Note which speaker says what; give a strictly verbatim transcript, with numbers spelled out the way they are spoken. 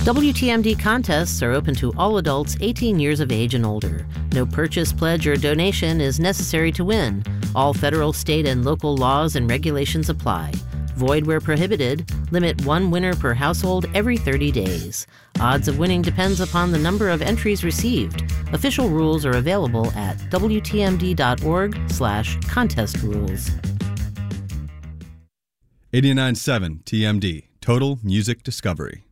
Speaker 1: W T M D contests are open to all adults eighteen years of age and older. No purchase, pledge, or donation is necessary to win. All federal, state, and local laws and regulations apply. Void where prohibited. Limit one winner per household every thirty days. Odds of winning depends upon the number of entries received. Official rules are available at W T M D dot org slash contest rules.
Speaker 2: eighty-nine point seven T M D, Total Music Discovery.